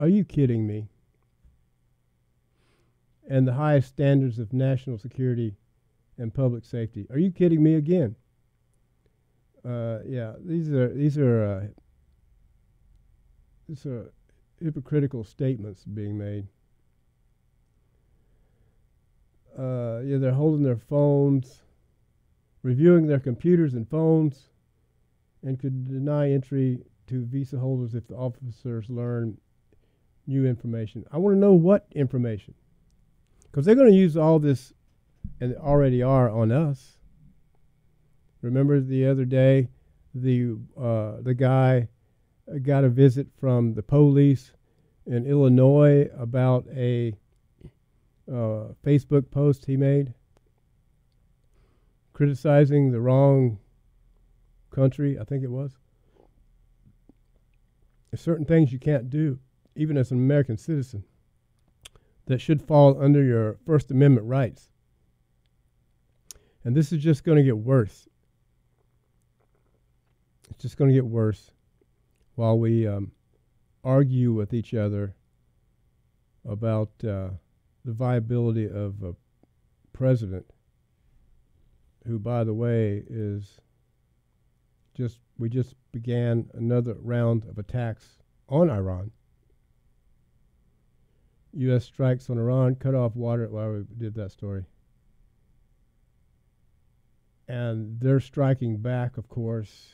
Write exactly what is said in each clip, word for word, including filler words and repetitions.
Are you kidding me? And the highest standards of national security and public safety. Are you kidding me again? Uh, yeah, these are these are uh, these are hypocritical statements being made. Uh, yeah, they're holding their phones, reviewing their computers and phones, and could deny entry to visa holders if the officers learn new information. I want to know what information, because they're going to use all this, and already are, on us. Remember the other day, the uh, the guy got a visit from the police in Illinois about a uh, Facebook post he made criticizing the wrong country, I think it was. There's certain things you can't do, even as an American citizen, that should fall under your First Amendment rights. And this is just going to get worse. It's just going to get worse while we um, argue with each other about uh, the viability of a president who, by the way, is just, we just began another round of attacks on Iran. U S strikes on Iran, cut off water. Well, we did that story. And they're striking back, of course.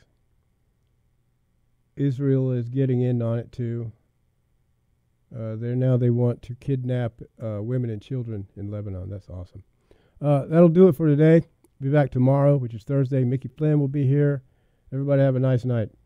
Israel is getting in on it too. Uh, they're now they want to kidnap uh, women and children in Lebanon. That's awesome. Uh, that'll do it for today. Be back tomorrow, which is Thursday. Mickey Flynn will be here. Everybody have a nice night.